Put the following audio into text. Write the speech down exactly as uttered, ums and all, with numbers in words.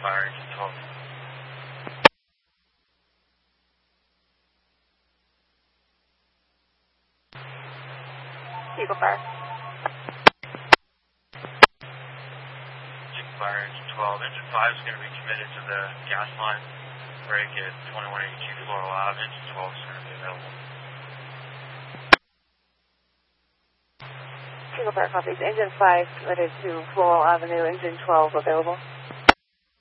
Fire engine twelve. Eagle Fire. Eagle Fire engine twelve. Engine five is going to be committed to the gas line break at twenty-one eighty-two Floral Ave. Engine twelve is going to be available. Eagle Fire copies. Engine five committed to Floral Avenue. Engine twelve available.